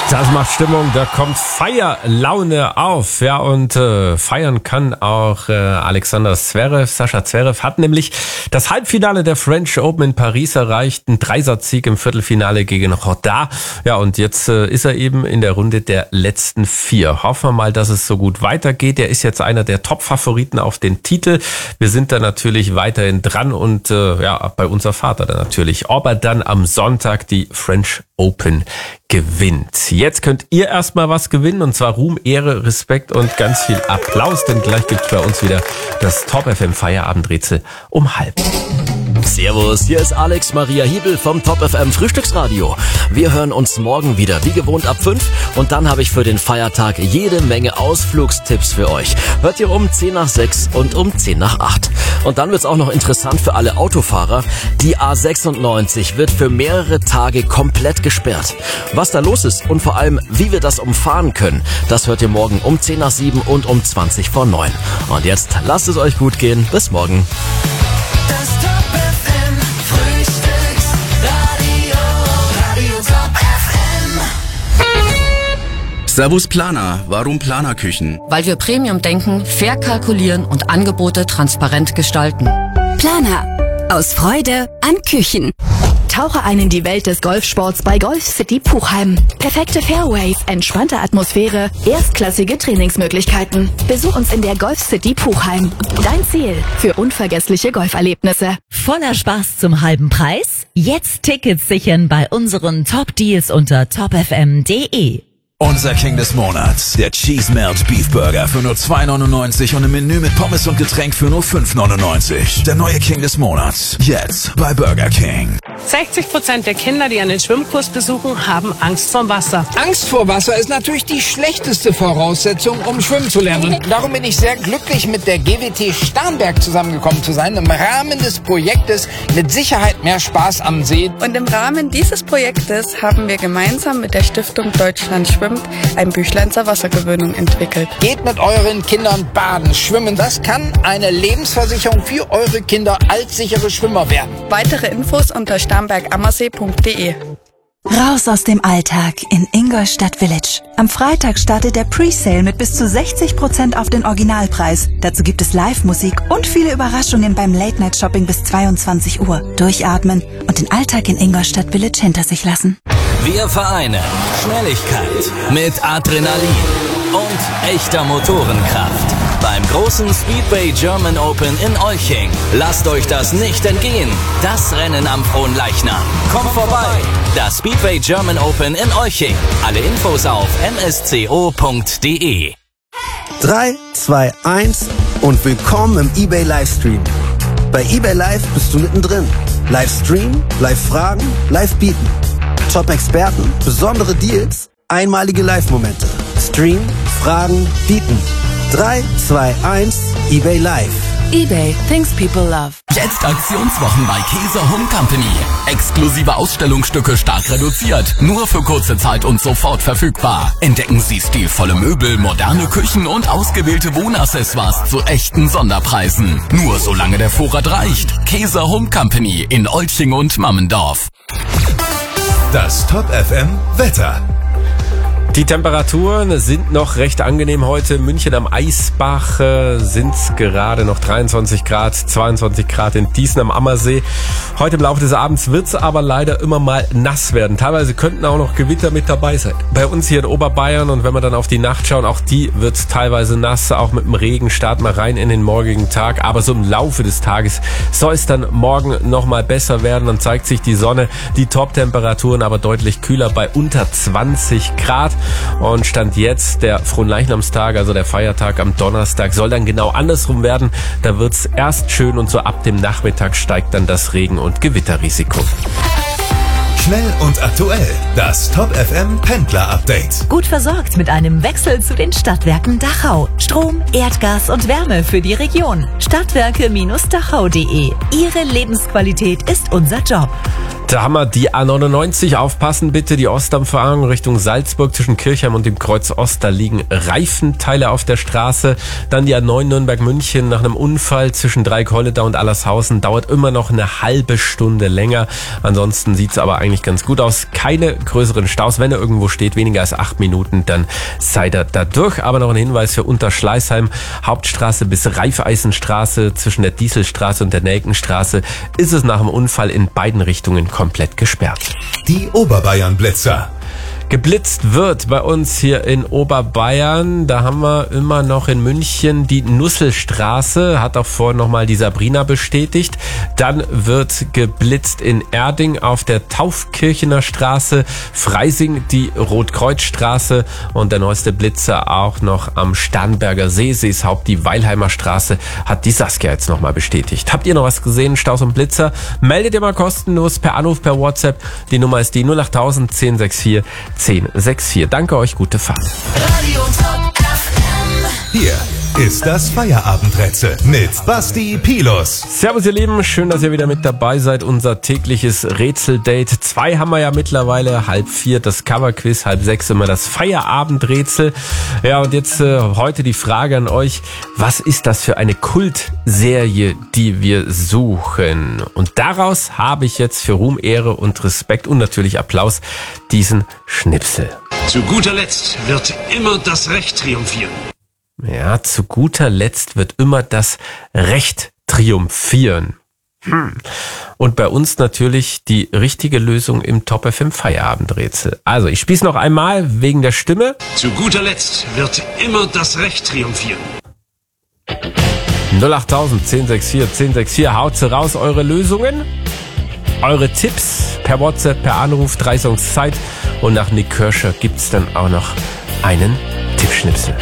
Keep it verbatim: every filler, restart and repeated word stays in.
Das macht Stimmung, da kommt Feierlaune auf. Ja, und äh, feiern kann auch äh, Alexander Zverev. Sascha Zverev hat nämlich das Halbfinale der French Open in Paris erreicht. Ein Dreisatzsieg im Viertelfinale gegen Rodin. Ja, und jetzt äh, ist er eben in der Runde der letzten vier. Hoffen wir mal, dass es so gut weitergeht. Er ist jetzt einer der Top-Favoriten auf den Titel. Wir sind da natürlich weiterhin dran und äh, ja, bei unser Vater dann natürlich. Ob er dann am Sonntag die French Open gewinnt. Jetzt könnt ihr erstmal was gewinnen, und zwar Ruhm, Ehre, Respekt und ganz viel Applaus, denn gleich gibt's bei uns wieder das Top F M Feierabendrätsel um halb. Servus, hier ist Alex Maria Hiebel vom Top F M Frühstücksradio. Wir hören uns morgen wieder, wie gewohnt ab fünf, und dann habe ich für den Feiertag jede Menge Ausflugstipps für euch. Hört ihr um zehn nach sechs und um zehn nach acht. Und dann wird's auch noch interessant für alle Autofahrer. Die A sechsundneunzig wird für mehrere Tage komplett gesperrt. Was da los ist und vor allem, wie wir das umfahren können, das hört ihr morgen um zehn nach sieben und um zwanzig vor neun. Und jetzt lasst es euch gut gehen. Bis morgen. Das Top F M Frühstücksradio, Radio Top F M. Servus Planer, warum Planerküchen? Weil wir Premium denken, fair kalkulieren und Angebote transparent gestalten. Planer. Aus Freude an Küchen. Tauche ein in die Welt des Golfsports bei Golf City Puchheim. Perfekte Fairways, entspannte Atmosphäre, erstklassige Trainingsmöglichkeiten. Besuch uns in der Golf City Puchheim. Dein Ziel für unvergessliche Golferlebnisse. Voller Spaß zum halben Preis? Jetzt Tickets sichern bei unseren Top-Deals unter top f m punkt d e. Unser King des Monats, der Cheese Melt Beef Burger für nur zwei neunundneunzig und ein Menü mit Pommes und Getränk für nur fünf neunundneunzig. Der neue King des Monats, jetzt bei Burger King. sechzig Prozent der Kinder, die einen Schwimmkurs besuchen, haben Angst vor Wasser. Angst vor Wasser ist natürlich die schlechteste Voraussetzung, um schwimmen zu lernen. Darum bin ich sehr glücklich, mit der G W T Starnberg zusammengekommen zu sein, im Rahmen des Projektes Mit Sicherheit mehr Spaß am See. Und im Rahmen dieses Projektes haben wir gemeinsam mit der Stiftung Deutschland schwimmt ein Büchlein zur Wassergewöhnung entwickelt. Geht mit euren Kindern baden, schwimmen. Das kann eine Lebensversicherung für eure Kinder als sichere Schwimmer werden. Weitere Infos unter starnberg ammersee punkt d e. Raus aus dem Alltag in Ingolstadt Village. Am Freitag startet der Presale mit bis zu sechzig Prozent auf den Originalpreis. Dazu gibt es Live-Musik und viele Überraschungen beim Late-Night-Shopping bis zweiundzwanzig Uhr. Durchatmen und den Alltag in Ingolstadt Village hinter sich lassen. Wir vereinen Schnelligkeit mit Adrenalin und echter Motorenkraft beim großen Speedway German Open in Olching. Lasst euch das nicht entgehen. Das Rennen am Fronleichnam. Kommt vorbei. Das Speedway German Open in Olching. Alle Infos auf m s c o punkt d e. drei, zwei, eins und willkommen im eBay Livestream. Bei eBay Live bist du mittendrin. Livestream, Live-Fragen, Live-Bieten. Top-Experten, besondere Deals, einmalige Live-Momente. Stream, Fragen, Bieten. drei, zwei, eins, eBay Live. eBay, things people love. Jetzt Aktionswochen bei Käse Home Company. Exklusive Ausstellungsstücke stark reduziert. Nur für kurze Zeit und sofort verfügbar. Entdecken Sie stilvolle Möbel, moderne Küchen und ausgewählte Wohnaccessoires zu echten Sonderpreisen. Nur solange der Vorrat reicht. Käse Home Company in Olching und Mammendorf. Das Top F M Wetter. Die Temperaturen sind noch recht angenehm heute. München am Eisbach äh, sind gerade noch dreiundzwanzig Grad, zweiundzwanzig Grad in Dießen am Ammersee. Heute im Laufe des Abends wird es aber leider immer mal nass werden. Teilweise könnten auch noch Gewitter mit dabei sein. Bei uns hier in Oberbayern, und wenn wir dann auf die Nacht schauen, auch die wird teilweise nass. Auch mit dem Regen starten wir rein in den morgigen Tag. Aber so im Laufe des Tages soll es dann morgen noch mal besser werden. Dann zeigt sich die Sonne, die Top-Temperaturen aber deutlich kühler bei unter zwanzig Grad. Und Stand jetzt, der Fronleichnamstag, also der Feiertag am Donnerstag, soll dann genau andersrum werden. Da wird's erst schön und so ab dem Nachmittag steigt dann das Regen- und Gewitterrisiko. Schnell und aktuell, das Top F M Pendler Update. Gut versorgt mit einem Wechsel zu den Stadtwerken Dachau. Strom, Erdgas und Wärme für die Region. Stadtwerke Dachau punkt de. Ihre Lebensqualität ist unser Job. Da haben wir die A neunundneunzig. Aufpassen bitte, die Ostdampferung Richtung Salzburg zwischen Kirchheim und dem Kreuz Ost. Da liegen Reifenteile auf der Straße. Dann die A neun Nürnberg-München nach einem Unfall zwischen Dreieck-Holledau und Allershausen. Dauert immer noch eine halbe Stunde länger. Ansonsten sieht's aber eigentlich ganz gut aus. Keine größeren Staus. Wenn er irgendwo steht, weniger als acht Minuten, dann seid ihr da durch. Aber noch ein Hinweis für Unterschleißheim. Hauptstraße bis Reifeisenstraße zwischen der Dieselstraße und der Nelkenstraße ist es nach dem Unfall in beiden Richtungen komplett gesperrt. Die Oberbayern-Blitzer. Geblitzt wird bei uns hier in Oberbayern. Da haben wir immer noch in München die Nusselstraße. Hat auch vorhin nochmal die Sabrina bestätigt. Dann wird geblitzt in Erding auf der Taufkirchener Straße. Freising die Rotkreuzstraße. Und der neueste Blitzer auch noch am Starnberger See. Seeshaupt die Weilheimer Straße. Hat die Saskia jetzt nochmal bestätigt. Habt ihr noch was gesehen? Staus und Blitzer? Meldet ihr mal kostenlos per Anruf, per WhatsApp. Die Nummer ist die null acht null null eins sechs vier zehn sechs vier. Danke euch, gute Fahrt. Radio Top F M. Hier ist das Feierabendrätsel mit Basti Pilus. Servus ihr Lieben, schön, dass ihr wieder mit dabei seid. Unser tägliches Rätseldate. Zwei haben wir ja mittlerweile, halb vier das Coverquiz, halb sechs immer das Feierabendrätsel. Ja, und jetzt äh, heute die Frage an euch, was ist das für eine Kultserie, die wir suchen? Und daraus habe ich jetzt für Ruhm, Ehre und Respekt und natürlich Applaus diesen Schnipsel. Zu guter Letzt wird immer das Recht triumphieren. Ja, zu guter Letzt wird immer das Recht triumphieren. Hm. Und bei uns natürlich die richtige Lösung im Top F M Feierabendrätsel. Also, ich spiel's noch einmal wegen der Stimme. Zu guter Letzt wird immer das Recht triumphieren. null acht null null eins sechs vier zehn sechs vier, haut sie raus, eure Lösungen, eure Tipps per WhatsApp, per Anruf, drei Songs Zeit. Und nach Nick Kirscher gibt's dann auch noch einen Tippschnipsel.